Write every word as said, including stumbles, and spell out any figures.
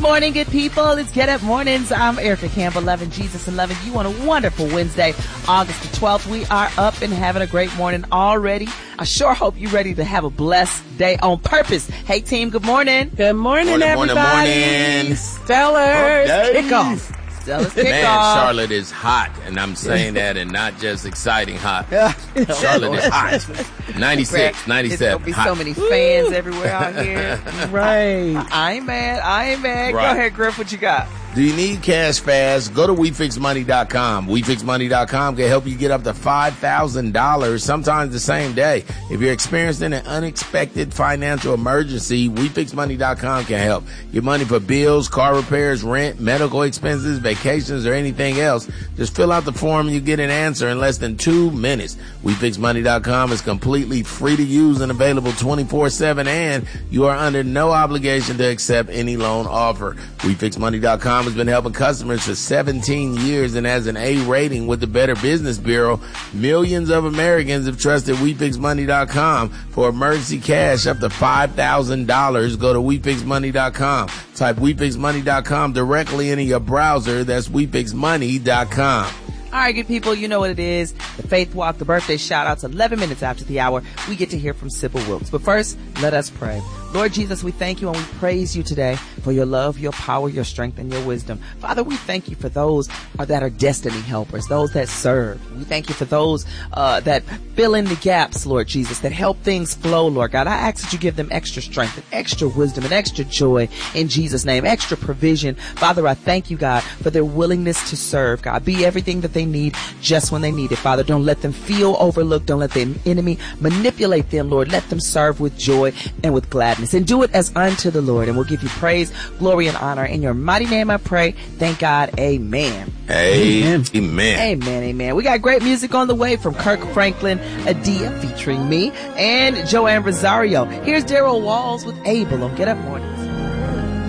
morning, good people. It's Get Up Mornings. I'm Erica Campbell, loving Jesus and loving you on a wonderful Wednesday, August the twelfth. We are up and having a great morning already. I sure hope you're ready to have a blessed day on purpose. Hey, team, good morning. Good morning, morning everybody. Morning, morning. Stellar kickoff. Stella's Man, kickoff. Charlotte is hot, and I'm saying that and not just exciting hot. Charlotte is hot. ninety-six, ninety-seven. There's gonna be hot. so many fans everywhere out here. Right. I ain't mad. I ain't mad. Right. Go ahead, Griff. What you got? Do you need cash fast? Go to we fix money dot com. we fix money dot com can help you get up to five thousand dollars, sometimes the same day. If you're experiencing an unexpected financial emergency, we fix money dot com can help. Get money for bills, car repairs, rent, medical expenses, vacations, or anything else. Just fill out the form and you get an answer in less than two minutes. we fix money dot com is completely free to use and available twenty-four seven, and you are under no obligation to accept any loan offer. we fix money dot com has been helping customers for seventeen years and has an A rating with the Better Business Bureau. Millions of Americans have trusted we fix money dot com for emergency cash up to five thousand dollars. Go to we fix money dot com. Type we fix money dot com directly into your browser. That's we fix money dot com. All right, good people, you know what it is. The Faith Walk, the birthday shout-outs, eleven minutes after the hour. We get to hear from Sybil Wilkes. But first, let us pray. Lord Jesus, we thank you and we praise you today for your love, your power, your strength, and your wisdom. Father, we thank you for those uh, that are destiny helpers, those that serve. We thank you for those uh, that fill in the gaps, Lord Jesus, that help things flow, Lord God. I ask that you give them extra strength and extra wisdom and extra joy in Jesus' name, extra provision. Father, I thank you, God, for their willingness to serve, God. Be everything that they need just when they need it, Father. Don't let them feel overlooked. Don't let the enemy manipulate them, Lord. Let them serve with joy and with gladness. And do it as unto the Lord. And we'll give you praise, glory, and honor. In your mighty name I pray. Thank God. Amen. Amen. Amen. Amen. Amen. We got great music on the way from Kirk Franklin, Adia featuring me, and Joanne Rosario. Here's Daryl Walls with Abel on Get Up Mornings.